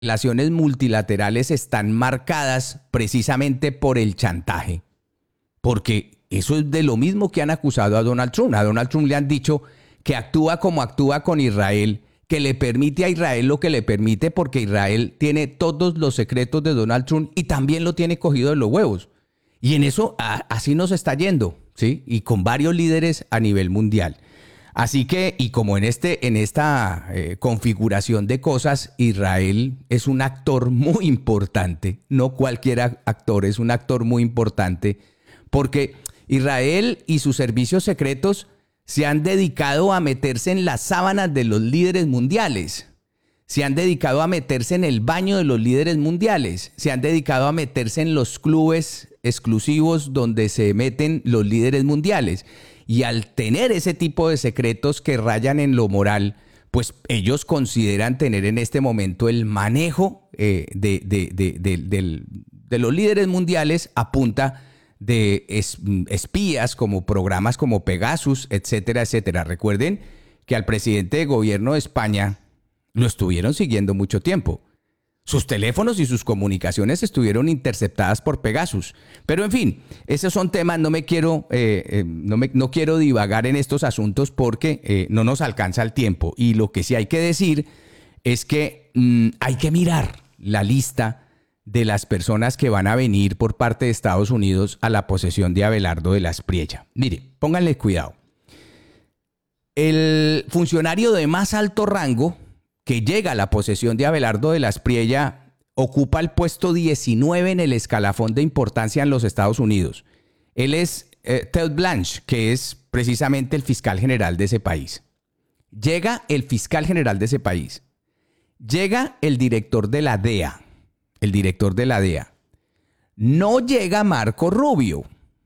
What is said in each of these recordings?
relaciones multilaterales están marcadas precisamente por el chantaje. Porque eso es de lo mismo que han acusado a Donald Trump. A Donald Trump le han dicho que actúa como actúa con Israel, que le permite a Israel lo que le permite porque Israel tiene todos los secretos de Donald Trump y también lo tiene cogido de los huevos. Y en eso así nos está yendo, ¿sí? Y con varios líderes a nivel mundial. Así que, y como en esta configuración de cosas, Israel es un actor muy importante, no cualquier actor, es un actor muy importante, porque Israel y sus servicios secretos se han dedicado a meterse en las sábanas de los líderes mundiales, se han dedicado a meterse en el baño de los líderes mundiales, se han dedicado a meterse en los clubes exclusivos donde se meten los líderes mundiales. Y al tener ese tipo de secretos que rayan en lo moral, pues ellos consideran tener en este momento el manejo de los líderes mundiales a punta de espías, como programas como Pegasus, etcétera, etcétera. Recuerden que al presidente de gobierno de España lo estuvieron siguiendo mucho tiempo. Sus teléfonos y sus comunicaciones estuvieron interceptadas por Pegasus. Pero en fin, esos son temas, no quiero divagar en estos asuntos porque no nos alcanza el tiempo. Y lo que sí hay que decir es que hay que mirar la lista de las personas que van a venir por parte de Estados Unidos a la posesión de Abelardo de la Espriella. Mire, pónganle cuidado. El funcionario de más alto rango que llega a la posesión de Abelardo de la Espriella ocupa el puesto 19 en el escalafón de importancia en los Estados Unidos. Él es Ted Blanche, que es precisamente el fiscal general de ese país. Llega el fiscal general de ese país. Llega el director de la DEA. El director de la DEA. No llega Marco Rubio.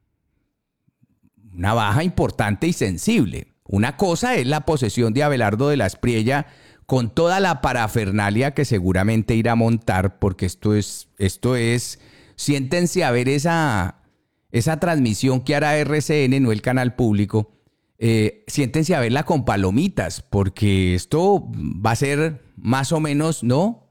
Una baja importante y sensible. Una cosa es la posesión de Abelardo de la Espriella con toda la parafernalia que seguramente irá a montar, porque esto es, siéntense a ver esa transmisión que hará RCN, no el canal público, siéntense a verla con palomitas, porque esto va a ser más o menos, ¿no?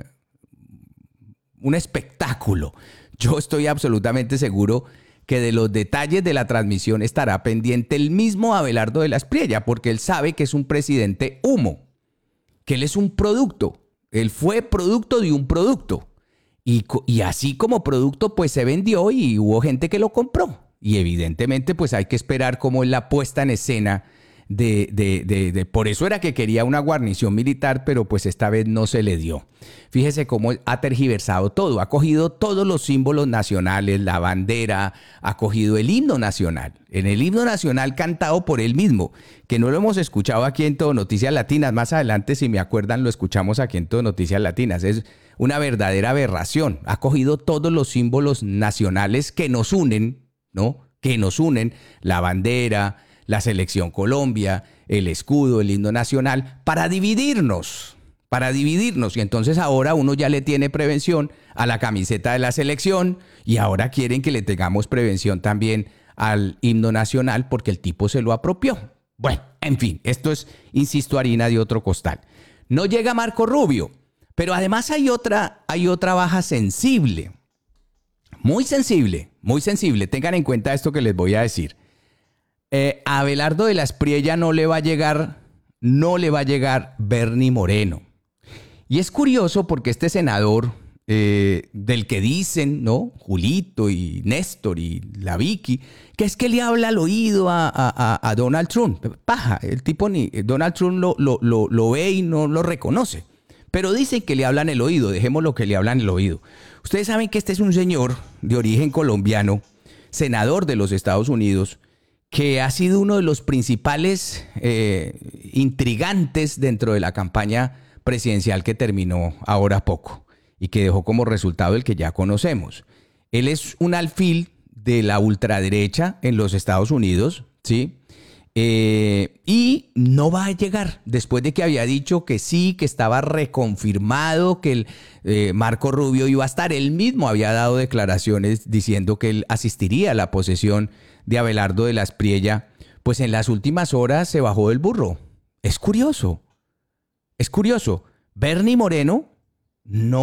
Un espectáculo. Yo estoy absolutamente seguro que de los detalles de la transmisión estará pendiente el mismo Abelardo de la Espriella, porque él sabe que es un presidente humo, que él es un producto, él fue producto de un producto y así como producto pues se vendió y hubo gente que lo compró y evidentemente pues hay que esperar cómo es la puesta en escena por eso era que quería una guarnición militar, pero pues esta vez no se le dio. Fíjese cómo ha tergiversado todo, ha cogido todos los símbolos nacionales, la bandera, ha cogido el himno nacional, en el himno nacional cantado por él mismo, que no lo hemos escuchado aquí en Todo Noticias Latinas, más adelante si me acuerdan lo escuchamos aquí en Todo Noticias Latinas, es una verdadera aberración, ha cogido todos los símbolos nacionales que nos unen, ¿no? Que nos unen, la bandera, la selección Colombia, el escudo, el himno nacional, para dividirnos. Y entonces ahora uno ya le tiene prevención a la camiseta de la selección y ahora quieren que le tengamos prevención también al himno nacional porque el tipo se lo apropió. Bueno, en fin, esto es, insisto, harina de otro costal. No llega Marco Rubio, pero además hay otra baja sensible. Muy sensible. Tengan en cuenta esto que les voy a decir. A Abelardo de la Espriella no le va a llegar Bernie Moreno. Y es curioso porque este senador del que dicen, ¿no? Julito y Néstor y la Vicky, que es que le habla al oído a Donald Trump. Paja, el tipo Donald Trump lo ve y no lo reconoce. Pero dicen que le hablan el oído, dejémoslo que le hablan el oído. Ustedes saben que este es un señor de origen colombiano, senador de los Estados Unidos, que ha sido uno de los principales intrigantes dentro de la campaña presidencial que terminó ahora poco y que dejó como resultado el que ya conocemos. Él es un alfil de la ultraderecha en los Estados Unidos, ¿sí? Y no va a llegar después de que había dicho que sí, que estaba reconfirmado que Marco Rubio iba a estar. Él mismo había dado declaraciones diciendo que él asistiría a la posesión de Abelardo de la Espriella. Pues en las últimas horas se bajó del burro. Es curioso. Bernie Moreno, no